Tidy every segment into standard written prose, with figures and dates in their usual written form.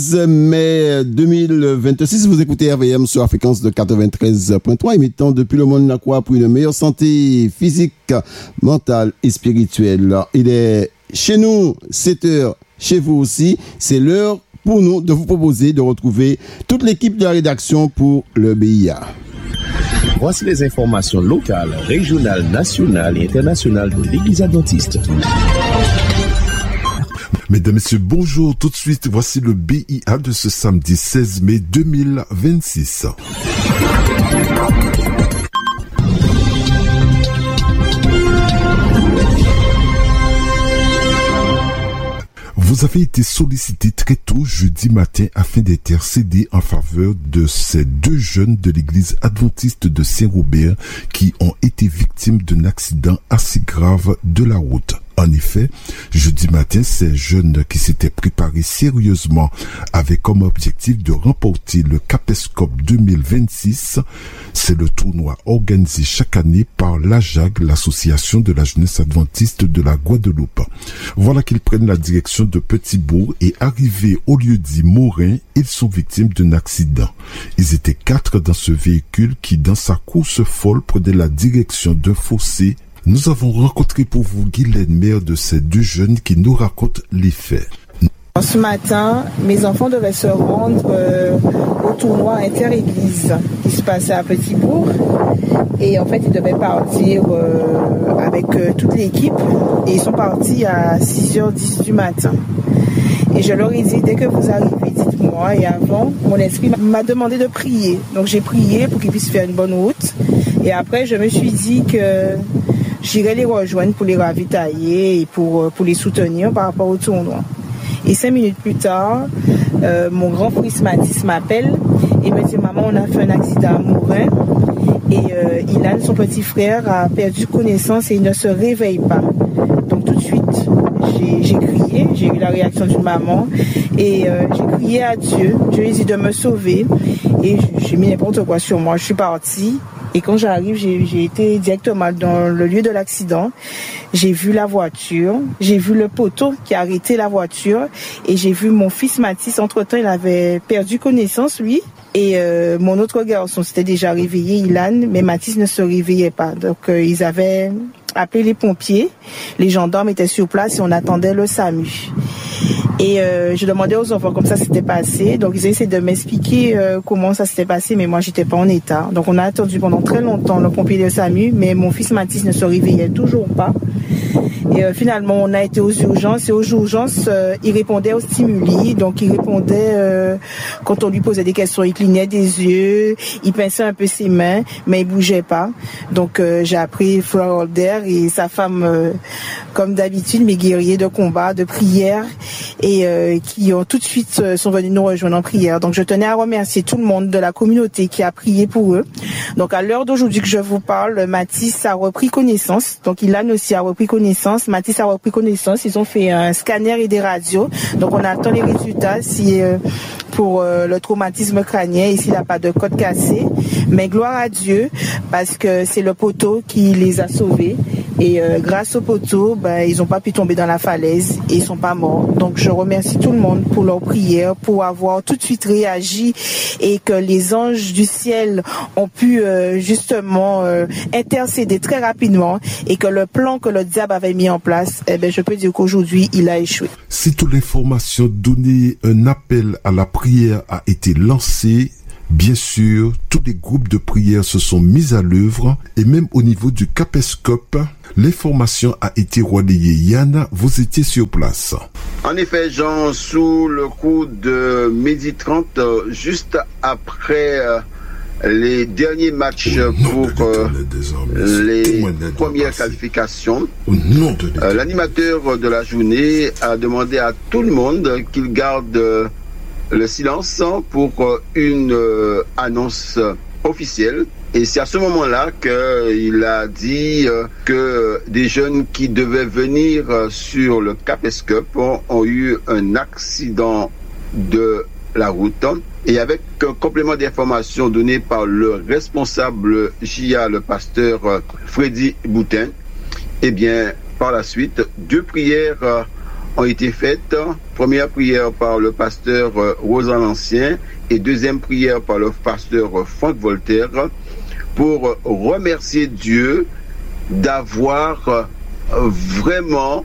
mai 2026, vous écoutez RVM sur la fréquence de 93.3, émettant depuis le monde la croix pour une meilleure santé physique, mentale et spirituelle. Il est chez nous 7h, chez vous aussi. C'est l'heure pour nous de vous proposer de retrouver toute l'équipe de la rédaction pour le BIA. Voici les informations locales, régionales, nationales et internationales de l'Église adventiste. Mesdames et messieurs, bonjour. Tout de suite, voici le BIA de ce samedi 16 mai 2026. Vous avez été sollicité très tôt jeudi matin afin d'intercéder en faveur de ces deux jeunes de l'église adventiste de Saint-Robert qui ont été victimes d'un accident assez grave de la route. En effet, jeudi matin, ces jeunes qui s'étaient préparés sérieusement avaient comme objectif de remporter le Capescope 2026. C'est le tournoi organisé chaque année par l'AJAG, l'association de la jeunesse adventiste de la Guadeloupe. Voilà qu'ils prennent la direction de Petit-Bourg et arrivés au lieu-dit Morin, ils sont victimes d'un accident. Ils étaient 4 dans ce véhicule qui, dans sa course folle, prenait la direction d'un fossé. Nous avons rencontré pour vous Guylaine, mère de ces deux jeunes, qui nous raconte les faits. Ce matin, mes enfants devaient se rendre au tournoi inter-église qui se passait à Petit-Bourg. Et en fait, ils devaient partir avec toute l'équipe. Et ils sont partis à 6h10 du matin. Et je leur ai dit, dès que vous arrivez, dites-moi. Et avant, mon esprit m'a demandé de prier. Donc j'ai prié pour qu'ils puissent faire une bonne route. Et après, je me suis dit que j'irai les rejoindre pour les ravitailler et pour les soutenir par rapport au tournoi. Et 5 minutes plus tard, mon grand fils Mathis m'appelle et me dit « Maman, on a fait un accident à Morin et Ilan, son petit frère, a perdu connaissance et il ne se réveille pas. » Donc tout de suite, j'ai crié, j'ai eu la réaction d'une maman et j'ai crié à Dieu. Dieu lui a dit de me sauver et j'ai mis n'importe quoi sur moi. Je suis partie. Et quand j'arrive, j'ai été directement dans le lieu de l'accident. J'ai vu la voiture, j'ai vu le poteau qui a arrêté la voiture et j'ai vu mon fils Mathis. Entre-temps, il avait perdu connaissance, lui. Et mon autre garçon s'était déjà réveillé, Ilan, mais Mathis ne se réveillait pas. Donc, ils avaient appelé les pompiers. Les gendarmes étaient sur place et on attendait le SAMU. Et je demandais aux enfants comme ça s'était passé. Donc ils ont essayé de m'expliquer comment ça s'était passé, mais moi j'étais pas en état. Donc on a attendu pendant très longtemps le pompier de SAMU, mais mon fils Mathis ne se réveillait toujours pas. Et finalement on a été aux urgences et aux urgences il répondait aux stimuli. Donc il répondait quand on lui posait des questions, il clignait des yeux, il pinçait un peu ses mains, mais il bougeait pas. Donc j'ai appris Fleur Holder et sa femme comme d'habitude, mes guerriers de combat, de prière et qui ont tout de suite sont venus nous rejoindre en prière. Donc je tenais à remercier tout le monde de la communauté qui a prié pour eux. Donc à l'heure d'aujourd'hui que je vous parle, Mathis a repris connaissance. Donc Ilan aussi a repris connaissance. Mathis a repris connaissance. Ils ont fait un scanner et des radios. Donc on attend les résultats si pour le traumatisme crânien et s'il n'a pas de côte cassée. Mais gloire à Dieu parce que c'est le poteau qui les a sauvés. Et grâce au poteau, ils n'ont pas pu tomber dans la falaise et ils sont pas morts. Donc je remercie tout le monde pour leur prière, pour avoir tout de suite réagi et que les anges du ciel ont pu justement intercéder très rapidement et que le plan que le diable avait mis en place, je peux dire qu'aujourd'hui il a échoué. Si toute l'information donnée, un appel à la prière a été lancé. Bien sûr, tous les groupes de prière se sont mis à l'œuvre et même au niveau du Capescope, l'information a été relayée. Yann, vous étiez sur place. En effet, Jean, sous le coup de 12h30, juste après les derniers matchs pour les premières qualifications, l'animateur de la journée a demandé à tout le monde qu'il garde le silence pour une annonce officielle. Et c'est à ce moment-là qu'il a dit que des jeunes qui devaient venir sur le Capescope ont eu un accident de la route. Et avec un complément d'information donné par le responsable JA, le pasteur Freddy Boutin, eh bien, par la suite, 2 prières ont été faites. Première prière par le pasteur Rosan Lancien et deuxième prière par le pasteur Franck Voltaire pour remercier Dieu d'avoir vraiment,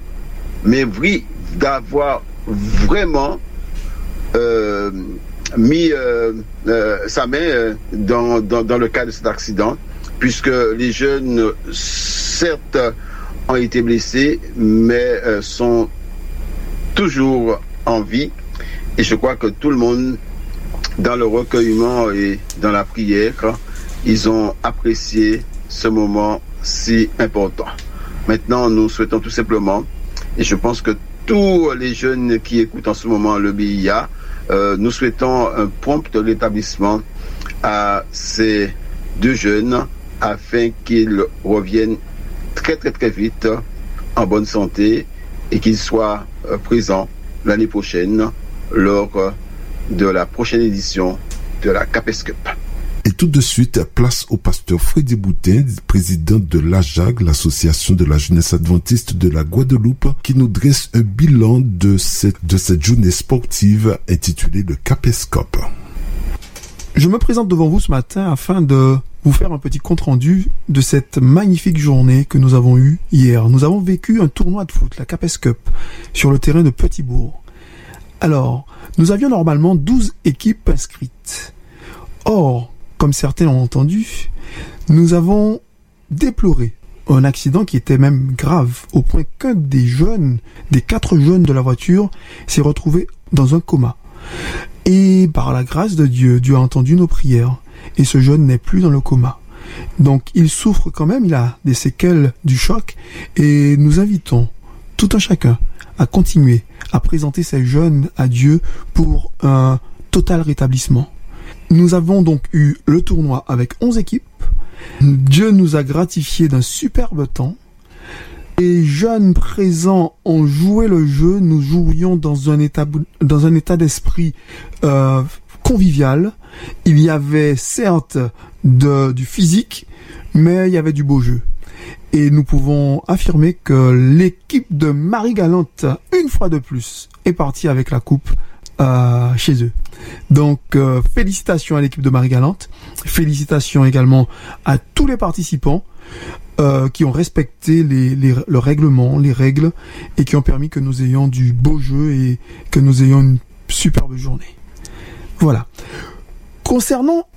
mis sa main dans le cas de cet accident, puisque les jeunes, certes, ont été blessés, mais sont toujours en vie. Et je crois que tout le monde, dans le recueillement et dans la prière, ils ont apprécié ce moment si important. Maintenant, nous souhaitons tout simplement, et je pense que tous les jeunes qui écoutent en ce moment le BIA, nous souhaitons un prompt rétablissement à ces deux jeunes afin qu'ils reviennent très très très vite en bonne santé et qu'ils soient présents l'année prochaine lors de la prochaine édition de la CAPES Cup. Et tout de suite, place au pasteur Freddy Boutin, président de l'AJAG, l'association de la jeunesse adventiste de la Guadeloupe, qui nous dresse un bilan de cette journée sportive intitulée le CAPES Cup. Je me présente devant vous ce matin afin de vous faire un petit compte-rendu de cette magnifique journée que nous avons eue hier. Nous avons vécu un tournoi de foot, la CAPES Cup, sur le terrain de Petit-Bourg. Alors, nous avions normalement 12 équipes inscrites. Or, comme certains l'ont entendu, nous avons déploré un accident qui était même grave, au point qu'un des 4 jeunes de la voiture s'est retrouvé dans un coma. Et par la grâce de Dieu, Dieu a entendu nos prières, et ce jeune n'est plus dans le coma. Donc il souffre quand même, il a des séquelles du choc, et nous invitons tout un chacun à continuer à présenter ces jeunes à Dieu pour un total rétablissement. Nous avons donc eu le tournoi avec 11 équipes. Dieu nous a gratifiés d'un superbe temps. Les jeunes présents ont joué le jeu. Nous jouions dans un état d'esprit convivial. Il y avait certes du physique, mais il y avait du beau jeu. Et nous pouvons affirmer que l'équipe de Marie-Galante, une fois de plus, est partie avec la coupe chez eux. Donc félicitations à l'équipe de Marie-Galante, félicitations également à tous les participants qui ont respecté le règlement, les règles, et qui ont permis que nous ayons du beau jeu et que nous ayons une superbe journée. Voilà. Concernant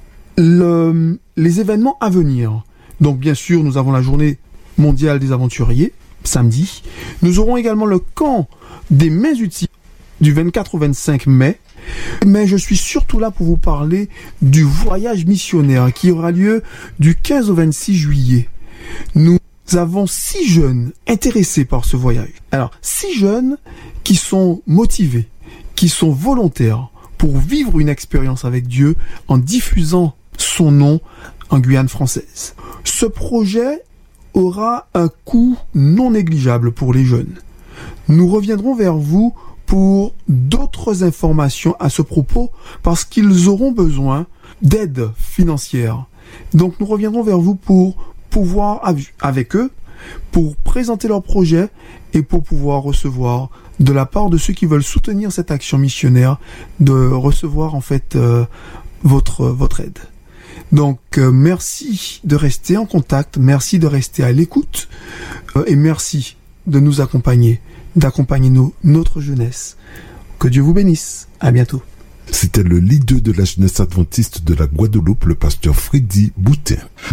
les événements à venir, donc bien sûr nous avons la journée mondiale des aventuriers, samedi. Nous aurons également le camp des mains utiles du 24 au 25 mai. Mais je suis surtout là pour vous parler du voyage missionnaire qui aura lieu du 15 au 26 juillet. Nous avons 6 jeunes intéressés par ce voyage. Alors, 6 jeunes qui sont motivés, qui sont volontaires pour vivre une expérience avec Dieu en diffusant son nom en Guyane française. Ce projet aura un coût non négligeable pour les jeunes. Nous reviendrons vers vous pour d'autres informations à ce propos parce qu'ils auront besoin d'aide financière. Donc nous reviendrons vers vous pour pouvoir, avec eux, pour présenter leur projet et pour pouvoir recevoir de la part de ceux qui veulent soutenir cette action missionnaire, de recevoir en fait votre aide. Donc merci de rester en contact, merci de rester à l'écoute et merci de nous accompagner, d'accompagner notre jeunesse. Que Dieu vous bénisse. À bientôt. C'était le leader de la jeunesse adventiste de la Guadeloupe, le pasteur Freddy Boutin.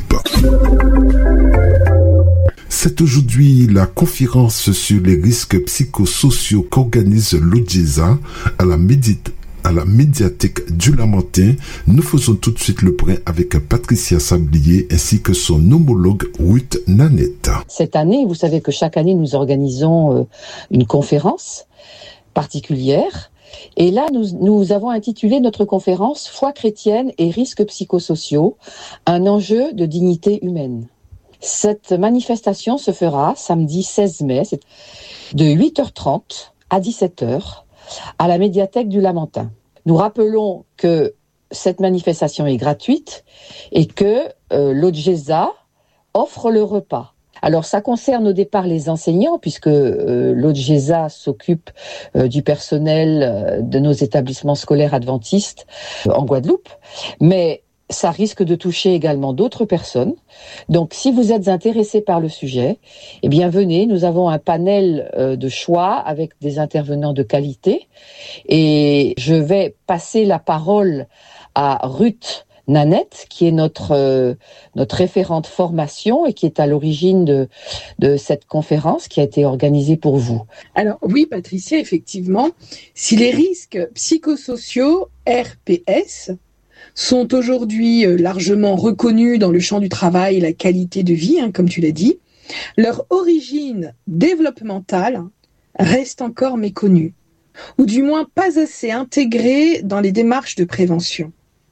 C'est aujourd'hui la conférence sur les risques psychosociaux qu'organise l'OJESA à la médiathèque du Lamentin. Nous faisons tout de suite le point avec Patricia Sablier ainsi que son homologue Ruth Nanette. Cette année, vous savez que chaque année nous organisons une conférence particulière. Et là, nous avons intitulé notre conférence « Foi chrétienne et risques psychosociaux, un enjeu de dignité humaine ». Cette manifestation se fera samedi 16 mai, de 8h30 à 17h, à la médiathèque du Lamentin. Nous rappelons que cette manifestation est gratuite et que l'OJESA offre le repas. Alors, ça concerne au départ les enseignants, puisque l'ODGESA s'occupe du personnel de nos établissements scolaires adventistes en Guadeloupe, mais ça risque de toucher également d'autres personnes. Donc, si vous êtes intéressé par le sujet, eh bien, venez. Nous avons un panel de choix avec des intervenants de qualité. Et je vais passer la parole à Ruth Nanette, qui est notre référente formation et qui est à l'origine de cette conférence qui a été organisée pour vous. Alors oui, Patricia, effectivement, si les risques psychosociaux, RPS, sont aujourd'hui largement reconnus dans le champ du travail et la qualité de vie, comme tu l'as dit, leur origine développementale reste encore méconnue, ou du moins pas assez intégrée dans les démarches de prévention.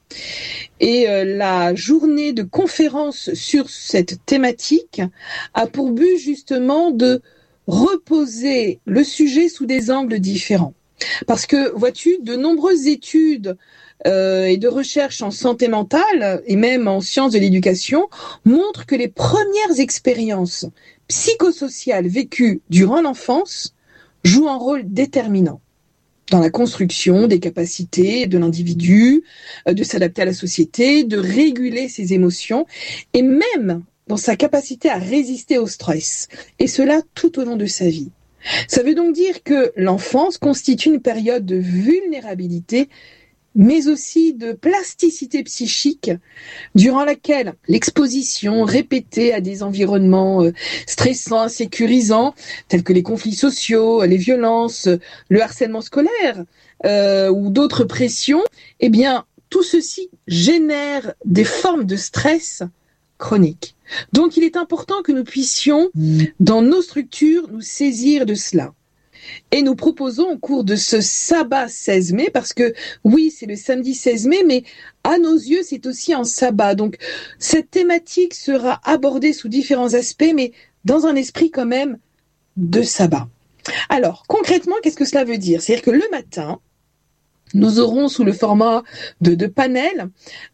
Et la journée de conférence sur cette thématique a pour but justement de reposer le sujet sous des angles différents. Parce que, vois-tu, de nombreuses études et de recherches en santé mentale et même en sciences de l'éducation montrent que les premières expériences psychosociales vécues durant l'enfance jouent un rôle déterminant dans la construction des capacités de l'individu, de s'adapter à la société, de réguler ses émotions et même dans sa capacité à résister au stress, et cela tout au long de sa vie. Ça veut donc dire que l'enfance constitue une période de vulnérabilité, mais aussi de plasticité psychique, durant laquelle l'exposition répétée à des environnements stressants, insécurisants, tels que les conflits sociaux, les violences, le harcèlement scolaire ou d'autres pressions, eh bien, tout ceci génère des formes de stress chroniques. Donc, il est important que nous puissions, dans nos structures, nous saisir de cela. Et nous proposons au cours de ce sabbat 16 mai, parce que oui, c'est le samedi 16 mai, mais à nos yeux, c'est aussi un sabbat. Donc, cette thématique sera abordée sous différents aspects, mais dans un esprit quand même de sabbat. Alors, concrètement, qu'est-ce que cela veut dire ? C'est-à-dire que le matin, nous aurons sous le format de panel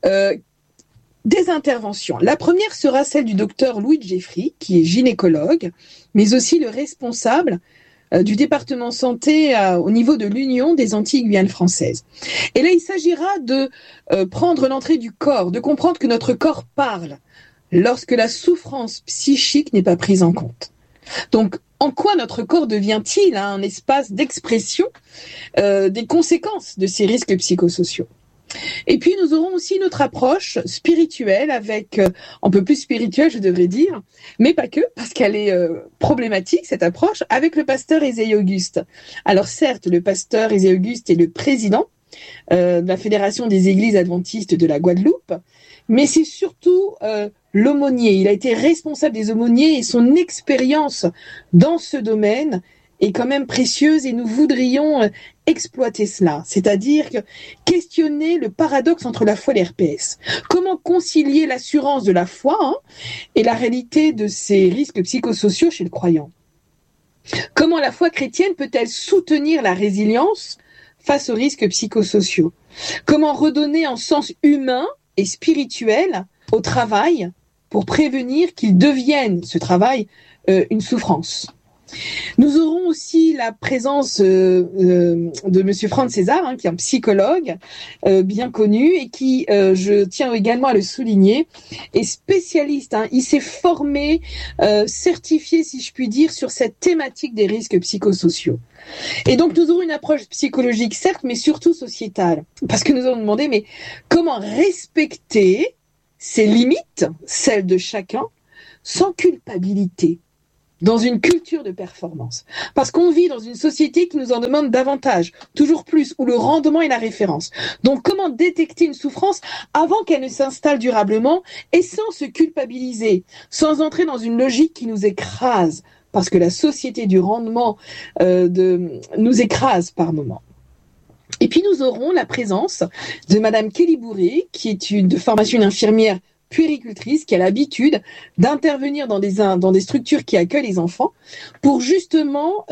des interventions. La première sera celle du docteur Louis Jeffrey, qui est gynécologue, mais aussi le responsable du département santé au niveau de l'Union des Antilles-Guyane françaises. Et là, il s'agira de prendre l'entrée du corps, de comprendre que notre corps parle lorsque la souffrance psychique n'est pas prise en compte. Donc, en quoi notre corps devient-il un espace d'expression des conséquences de ces risques psychosociaux ? Et puis, nous aurons aussi une autre approche spirituelle avec, un peu plus spirituelle, je devrais dire, mais pas que, parce qu'elle est problématique, cette approche, avec le pasteur Ésaïe Auguste. Alors certes, le pasteur Ésaïe Auguste est le président de la Fédération des Églises Adventistes de la Guadeloupe, mais c'est surtout l'aumônier. Il a été responsable des aumôniers et son expérience dans ce domaine est quand même précieuse et nous voudrions exploiter cela, c'est-à-dire questionner le paradoxe entre la foi et l'RPS. Comment concilier l'assurance de la foi et la réalité de ces risques psychosociaux chez le croyant ? Comment la foi chrétienne peut-elle soutenir la résilience face aux risques psychosociaux ? Comment redonner un sens humain et spirituel au travail pour prévenir qu'il devienne, ce travail, une souffrance ? Nous aurons aussi la présence de Monsieur Franz César, qui est un psychologue bien connu et qui, je tiens également à le souligner, est spécialiste. Il s'est formé, certifié, si je puis dire, sur cette thématique des risques psychosociaux. Et donc, nous aurons une approche psychologique, certes, mais surtout sociétale. Parce que nous allons demander, mais comment respecter ses limites, celles de chacun, sans culpabilité ? Dans une culture de performance. Parce qu'on vit dans une société qui nous en demande davantage, toujours plus, où le rendement est la référence. Donc, comment détecter une souffrance avant qu'elle ne s'installe durablement et sans se culpabiliser, sans entrer dans une logique qui nous écrase, parce que la société du rendement nous écrase par moments. Et puis, nous aurons la présence de Madame Kelly Bourré, qui est de formation une infirmière puéricultrice qui a l'habitude d'intervenir dans des structures qui accueillent les enfants pour justement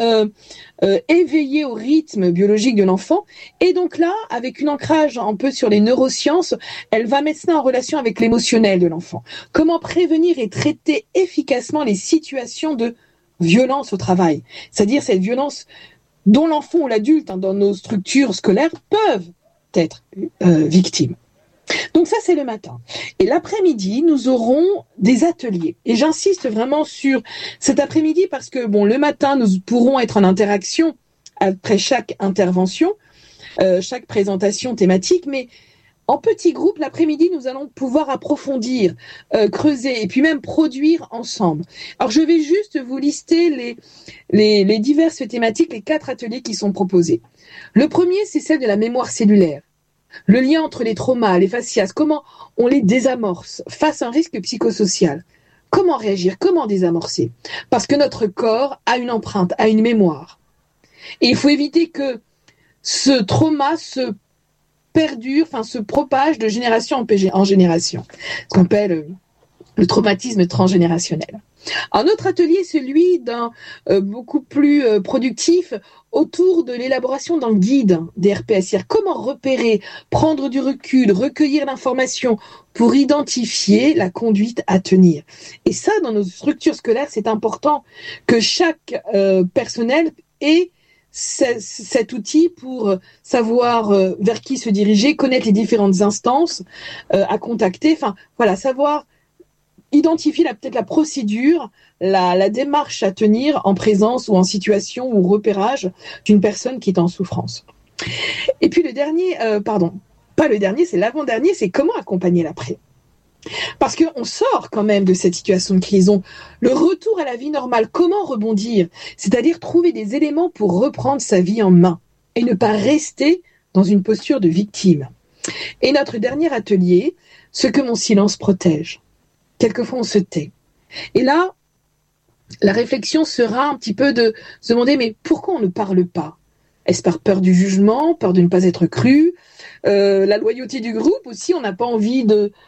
éveiller au rythme biologique de l'enfant. Et donc là, avec un ancrage un peu sur les neurosciences, elle va mettre ça en relation avec l'émotionnel de l'enfant. Comment prévenir et traiter efficacement les situations de violence au travail, c'est-à-dire cette violence dont l'enfant ou l'adulte dans nos structures scolaires peuvent être victimes. Donc ça, c'est le matin. Et l'après-midi, nous aurons des ateliers. Et j'insiste vraiment sur cet après-midi parce que, le matin, nous pourrons être en interaction après chaque intervention, chaque présentation thématique, mais en petits groupes, l'après-midi, nous allons pouvoir approfondir, creuser et puis même produire ensemble. Alors, je vais juste vous lister les diverses thématiques, les 4 ateliers qui sont proposés. Le premier, c'est celle de la mémoire cellulaire. Le lien entre les traumas, les fascias, comment on les désamorce face à un risque psychosocial. Comment réagir, comment désamorcer? Parce que notre corps a une empreinte, a une mémoire. Et il faut éviter que ce trauma se propage de génération en génération. Ce qu'on appelle le traumatisme transgénérationnel. Un autre atelier, celui d'un beaucoup plus productif autour de l'élaboration d'un guide des RPS, c'est-à-dire comment repérer, prendre du recul, recueillir l'information pour identifier la conduite à tenir. Et ça, dans nos structures scolaires, c'est important que chaque personnel ait cet outil pour savoir vers qui se diriger, connaître les différentes instances à contacter, savoir identifier peut-être la procédure, la démarche à tenir en présence ou en situation ou repérage d'une personne qui est en souffrance. Et puis le dernier, c'est l'avant-dernier, c'est comment accompagner l'après. Parce qu'on sort quand même de cette situation de crise. Le retour à la vie normale, comment rebondir? C'est-à-dire trouver des éléments pour reprendre sa vie en main et ne pas rester dans une posture de victime. Et notre dernier atelier, ce que mon silence protège. Quelquefois, on se tait. Et là, la réflexion sera un petit peu de se demander, mais pourquoi on ne parle pas? Est-ce par peur du jugement, peur de ne pas être cru? La loyauté du groupe aussi, on n'a pas envie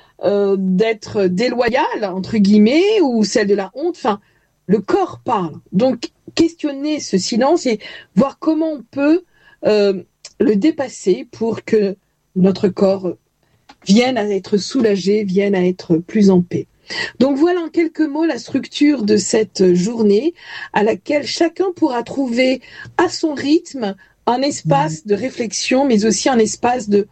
d'être déloyal, entre guillemets, ou celle de la honte. Le corps parle. Donc, questionner ce silence et voir comment on peut le dépasser pour que notre corps vienne à être soulagé, vienne à être plus en paix. Donc voilà en quelques mots la structure de cette journée à laquelle chacun pourra trouver à son rythme un espace de réflexion, mais aussi un espace de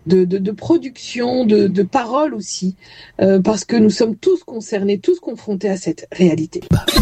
production, de parole aussi, parce que nous sommes tous concernés, tous confrontés à cette réalité.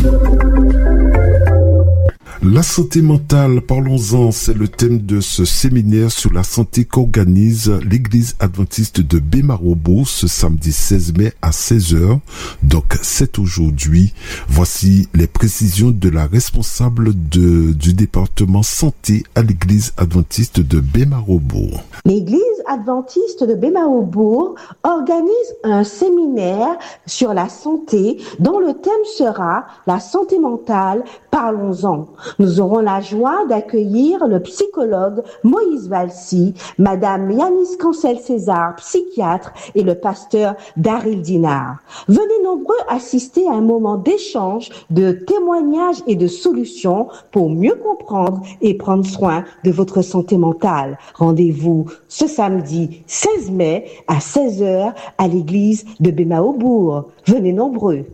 La santé mentale, parlons-en, c'est le thème de ce séminaire sur la santé qu'organise l'Église adventiste de Bémarobo ce samedi 16 mai à 16h. Donc c'est aujourd'hui. Voici les précisions de la responsable du département santé à l'Église adventiste de Bémarobo. L'Église adventiste de Bémarobo organise un séminaire sur la santé dont le thème sera la santé mentale, parlons-en. Nous aurons la joie d'accueillir le psychologue Moïse Valsi, Madame Yanis Cancel-César, psychiatre, et le pasteur Daryl Dinard. Venez nombreux assister à un moment d'échange, de témoignages et de solutions pour mieux comprendre et prendre soin de votre santé mentale. Rendez-vous ce samedi 16 mai à 16h à l'église de Bémaobourg. Venez nombreux.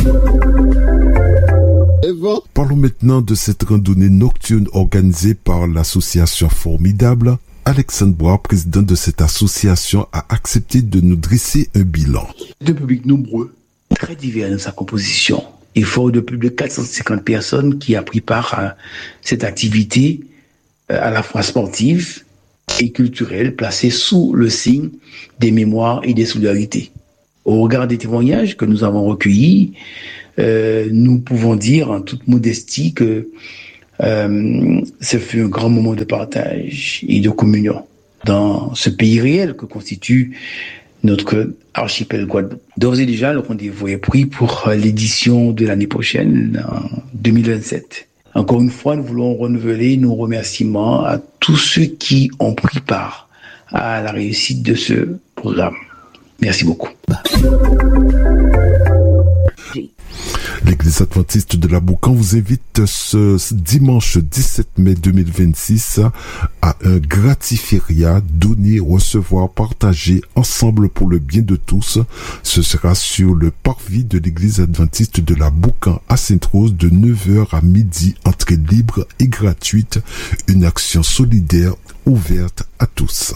Parlons maintenant de cette randonnée nocturne organisée par l'association Formidable. Alexandre Bois, président de cette association, a accepté de nous dresser un bilan. De public nombreux, très divers dans sa composition. Il faut de plus de 450 personnes qui a pris part à cette activité à la fois sportive et culturelle, placée sous le signe des mémoires et des solidarités. Au regard des témoignages que nous avons recueillis, nous pouvons dire en toute modestie que ce fut un grand moment de partage et de communion dans ce pays réel que constitue notre archipel Guadeloupe. D'ores et déjà, le rendez-vous est pris pour l'édition de l'année prochaine, en 2027. Encore une fois, nous voulons renouveler nos remerciements à tous ceux qui ont pris part à la réussite de ce programme. Merci beaucoup. L'Église adventiste de la Boucan vous invite ce dimanche 17 mai 2026 à un gratiféria donner, recevoir, partager ensemble pour le bien de tous. Ce sera sur le parvis de l'Église adventiste de la Boucan à Sainte-Rose de 9h à midi, entrée libre et gratuite. Une action solidaire ouverte à tous.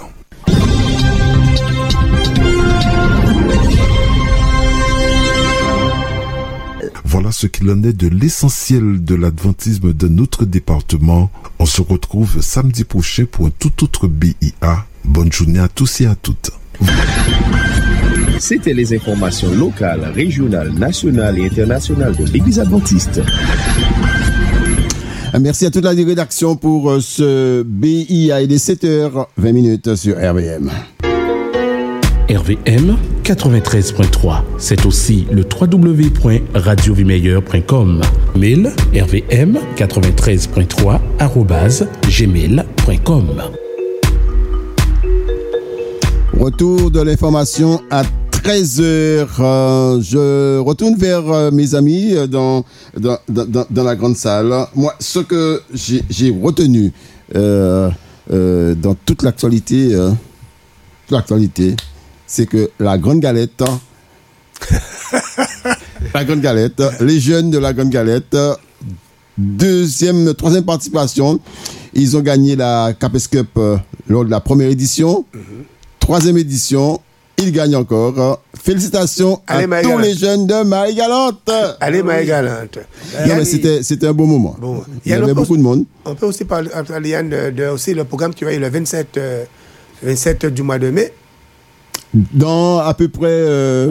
Voilà ce qu'il en est de l'essentiel de l'adventisme de notre département. On se retrouve samedi prochain pour un tout autre BIA. Bonne journée à tous et à toutes. C'était les informations locales, régionales, nationales et internationales de l'Église adventiste. Merci à toute la rédaction pour ce BIA. Il est 7h20 sur RVM. RVM 93.3. C'est aussi le www.radiovimeilleur.com. Mail rvm93.3@gmail.com. Retour de l'information à 13h. Je retourne vers mes amis dans la grande salle. Moi, ce que j'ai retenu dans toute l'actualité, c'est que la Grande Galette, les jeunes de la Grande Galette, troisième participation, ils ont gagné la Capes Cup lors de la première édition. Troisième édition, ils gagnent encore. Félicitations à tous les jeunes de Marie-Galante. Allez, Marie-Galante. Non, mais c'était un beau moment. Bon. Il y avait beaucoup de monde. On peut aussi parler de aussi le programme qui va être le 27 du mois de mai. Dans à peu près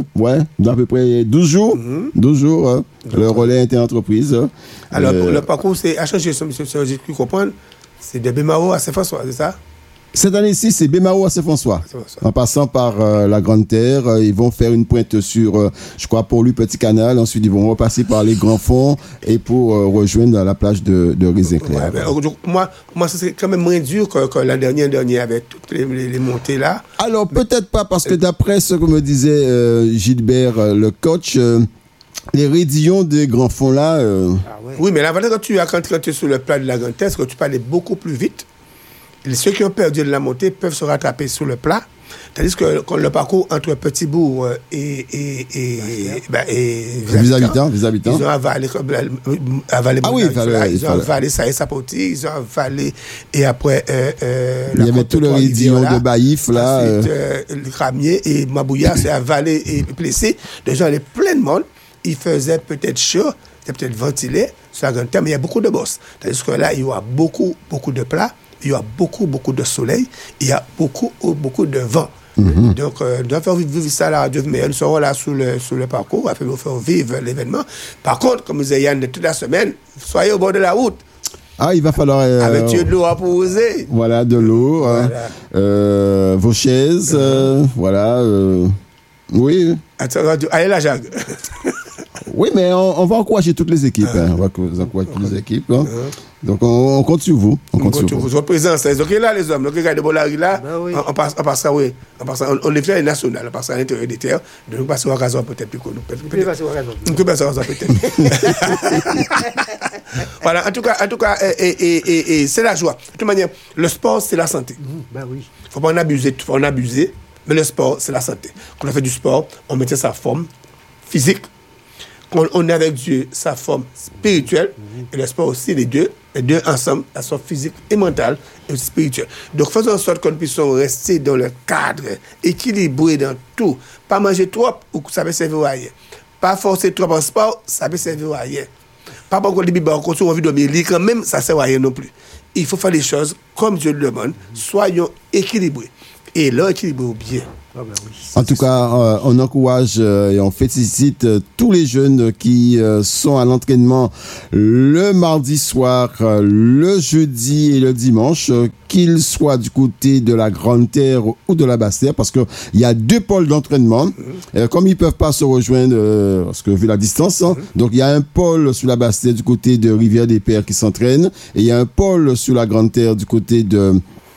12 jours. 12 jours, le relais interentreprise. Alors, le parcours, c'est à changer, j'ai pu comprendre, c'est de Bémao à Saint-François, c'est ça? Cette année-ci, c'est Bémao à Saint-François. En passant par la Grande Terre, ils vont faire une pointe sur, je crois, pour lui Petit Canal. Ensuite, ils vont repasser par les Grands Fonds et pour rejoindre la plage de Résin-Clair. Moi, c'est quand même moins dur que la dernière avec toutes les montées là. Alors, peut-être pas, parce que d'après ce que me disait Gilbert, le coach, les raidillons des Grands Fonds là... Oui, mais l'avantage quand tu es sur le plat de la Grande Terre, c'est que tu peux aller beaucoup plus vite. Ceux qui ont perdu de la montée peuvent se rattraper sur le plat, tandis que le parcours entre Petit-Bourg et Vis-Habitants, ils ont avalé ils ont avalé Saint-Sapoti, ils ont avalé, et après il y avait tout le raidillon de Baïf là, ensuite le Ramier et Mabouya s'est avalé et blessé. Les gens allaient plein de monde, il faisait peut-être chaud, c'était peut-être ventilé sur la Grande Terre, mais il y a beaucoup de bosses, tandis que là il y aura beaucoup de plats. Il y a beaucoup de soleil, il y a beaucoup de vent. Donc, nous allons faire vivre ça à la radio, mais nous serons là sur le parcours, afin de faire vivre l'événement. Par contre, comme vous avez Yann de toute la semaine, soyez au bord de la route. Ah, il va falloir... avec de l'eau à poser. Voilà, de l'eau, voilà. Vos chaises, voilà. Oui. Allez la Jacques. Oui, mais on va encourager toutes les équipes. On va encourager toutes les équipes. Donc, on compte sur vous. On compte sur vous. Votre présence. Donc, là, les hommes, donc, regardez, bon, là, on passera, oui. On est fait national, on passera à l'intérieur des terres. Donc, on passera à raison peut-être plus que nous. On peut passer à raison peut-être. Voilà, en tout cas, et c'est la joie. De toute manière, le sport, c'est la santé. Ben oui. Faut pas en abuser, mais le sport, c'est la santé. Quand on fait du sport, on mettait sa forme physique. Quand on est avec Dieu, sa forme spirituelle, et le sport aussi, les deux ensemble, la forme physique et mentale, et aussi spirituelle. Donc, faisons en sorte que nous puissions rester dans le cadre, équilibré dans tout. Pas manger trop, ou ça peut servir à rien. Pas forcer trop en sport, ça peut servir à rien. Pas encore des bibes, on continue envie de dormir, quand même, ça ne sert à rien non plus. Il faut faire les choses comme Dieu le demande, soyons équilibrés. Et là, équilibrés bien. En tout cas, on encourage et on félicite tous les jeunes qui sont à l'entraînement le mardi soir, le jeudi et le dimanche, qu'ils soient du côté de la Grande Terre ou de la Basse Terre, parce qu'il y a 2 pôles d'entraînement. Comme ils ne peuvent pas se rejoindre, parce que vu la distance, donc il y a un pôle sur la Basse Terre du côté de Rivière-des-Pères qui s'entraîne, et il y a un pôle sur la Grande Terre du côté de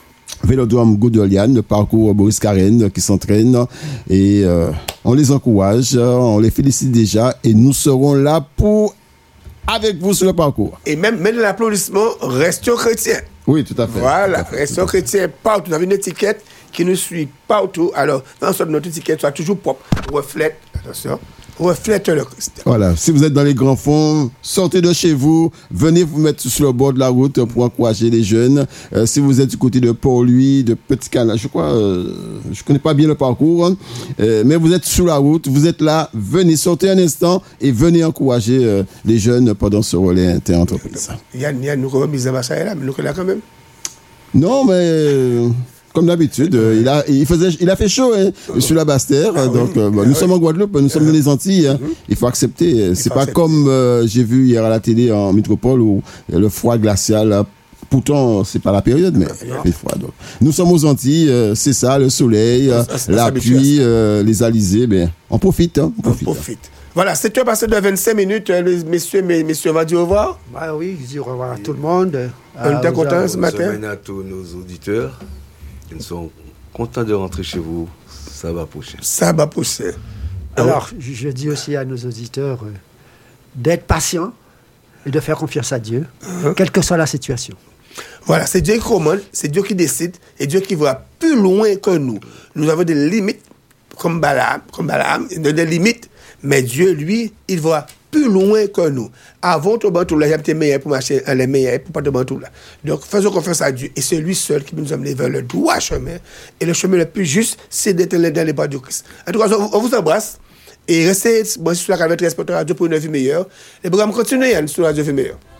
Vélodrome Goudelian, le parcours Boris Karen qui s'entraîne et on les encourage, on les félicite déjà et nous serons là pour avec vous sur le parcours. Et même l'applaudissement, restons chrétiens. Oui, tout à fait. Voilà, restons chrétiens partout. Nous avons une étiquette qui nous suit partout. Alors, dans notre étiquette soit toujours propre, reflète le Christ. Voilà, si vous êtes dans les grands fonds, sortez de chez vous, venez vous mettre sur le bord de la route pour encourager les jeunes. Si vous êtes du côté de Port-Louis, de Petit-Canal, je crois, je connais pas bien le parcours, hein, mais vous êtes sur la route, vous êtes là, venez, sortez un instant et venez encourager les jeunes pendant ce relais inter-entreprise. Il y a nous remis à là, mais nous là quand même. Non, mais comme d'habitude, il a fait chaud sur la Basse-Terre. Donc, nous sommes en Guadeloupe, nous sommes dans les Antilles. Hein. Il faut accepter. C'est pas comme j'ai vu hier à la télé en métropole où le froid glacial. Pourtant, c'est pas la période, mais il fait froid. Donc. Nous sommes aux Antilles, c'est ça, le soleil, la pluie, les alizés. Ben, on profite. Hein, on profite. Voilà, c'est tout passé de 25 minutes. Messieurs, on va dire au revoir. Oui, je dis au revoir à tout le monde. On était contents ce matin. Bonne semaine à tous nos auditeurs. Ils sont contents de rentrer chez vous. Ça va pousser. Alors, je dis aussi à nos auditeurs d'être patients et de faire confiance à Dieu, quelle que soit la situation. Voilà, c'est Dieu qui commande, c'est Dieu qui décide, et Dieu qui va plus loin que nous. Nous avons des limites, comme Balaam, des limites, mais Dieu, lui, il va plus loin que nous. Avant tout bantou là, j'ai meilleur pour marcher les meilleurs pour pas de bantou là. Donc faisons confiance à Dieu et c'est lui seul qui peut nous amener vers le droit chemin et le chemin le plus juste, c'est d'être dans les pas du Christ. En tout cas, on vous embrasse et restez sur la 93.3 Radio pour une vie meilleure. Les programmes continuent sur la Radio Vie Meilleure.